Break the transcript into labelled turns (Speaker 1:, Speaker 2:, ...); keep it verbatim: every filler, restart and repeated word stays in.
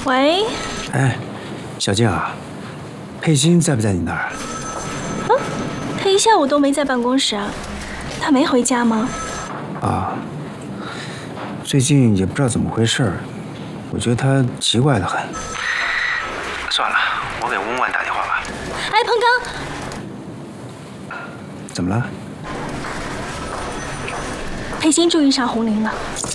Speaker 1: 喂，
Speaker 2: 哎，小静啊，佩欣在不在你那儿？
Speaker 1: 嗯，他一下午都没在办公室啊，他没回家吗？
Speaker 2: 啊，最近也不知道怎么回事，我觉得他奇怪的很。算了，我给温婉打电话吧。
Speaker 1: 哎，彭刚，
Speaker 2: 怎么了？
Speaker 1: 佩欣注意上红林了。